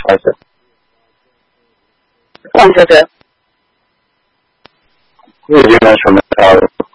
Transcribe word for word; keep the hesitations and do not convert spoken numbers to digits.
开始。 王小姐， 我已经完全没到了。